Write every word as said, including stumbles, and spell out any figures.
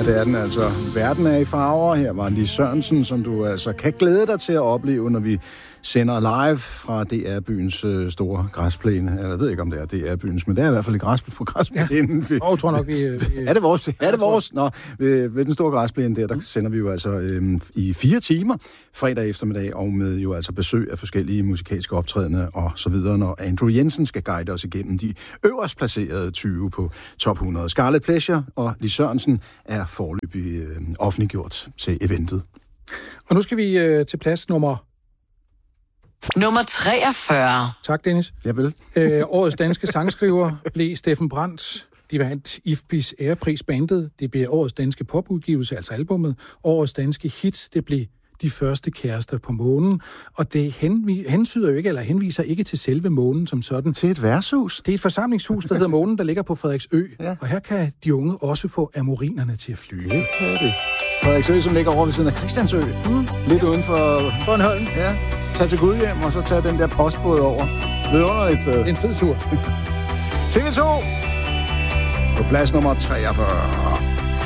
Ja, det er den altså. Verden er i farver. Her var Lis Sørensen, som du altså kan glæde dig til at opleve, når vi sender live fra D R-byens øh, store græsplæne. Jeg ved ikke, om det er D R-byens, men det er i hvert fald græs, på græsplænen. Ja. Jeg tror nok, vi... vi... Er det vores? Er det vores? Nå, ved, ved den store græsplæne der, der mm. sender vi jo altså øh, i fire timer fredag eftermiddag, og med jo altså besøg af forskellige musikalske optrædende og så videre, når Andrew Jensen skal guide os igennem de øverst placerede tyve på top hundrede. Scarlet Pleasure og Lis Sørensen er foreløbig øh, offentliggjort til eventet. Og nu skal vi øh, til plads nummer... Nummer treogfyrre. Tak, Dennis. Jeg vil. Øh, årets danske sangskriver blev Steffen Brandt. De vandt I F P I's ærepris bandet. Det blev årets danske popudgivelse, altså albummet. Årets danske hits, det blev De første kærester på månen. Og det henvi- hensyder jo ikke, eller henviser ikke til selve månen som sådan. Til et værtshus? Det er et forsamlingshus, der hedder Månen, der ligger på Frederiksø. Ja. Og her kan de unge også få amorinerne til at flyve. Det kan det. Frederiksø, som ligger over ved siden af Christiansø. Mm. Lidt uden for Bornholm. Ja. Tag til Gudhjem, og så tag den der postbåd over. Vidunderligt sted. En fed tur. T V to på plads nummer treogfyrre.